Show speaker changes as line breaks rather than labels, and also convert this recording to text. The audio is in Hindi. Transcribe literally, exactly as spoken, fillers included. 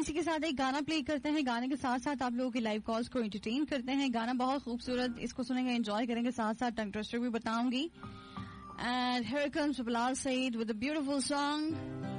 इसी के साथ एक गाना प्ले करते हैं, गाने के साथ साथ आप लोगों की लाइव कॉल्स को एंटरटेन करते हैं. गाना बहुत खूबसूरत, इसको सुनेंगे, एंजॉय करेंगे, साथ साथ टंग ट्विस्टर भी बताऊंगी. And here comes Bilal Saeed with a beautiful song.